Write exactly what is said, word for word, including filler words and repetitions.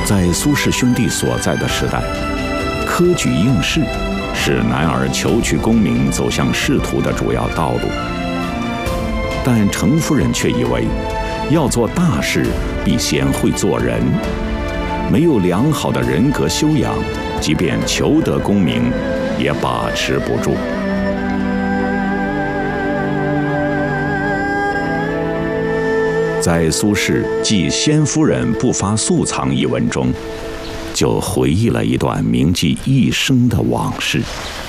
在苏氏兄弟所在的时代，科举应试是男儿求取功名、走向仕途的主要道路。但程夫人却以为，要做大事，必先会做人。没有良好的人格修养，即便求得功名，也把持不住。在苏轼《记先夫人不发素藏》一文中，就回忆了一段铭记一生的往事。